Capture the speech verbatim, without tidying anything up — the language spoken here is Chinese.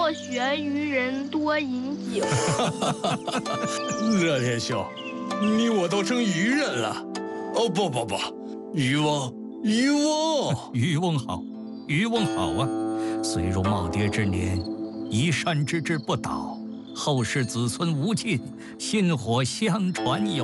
好学渔人多饮酒。 热天兄，你我都成渔人了。哦不不不，渔翁，渔翁， 渔翁好，渔翁好啊！虽入耄耋之年，移山之志不倒，后世子孙无尽，薪火相传有。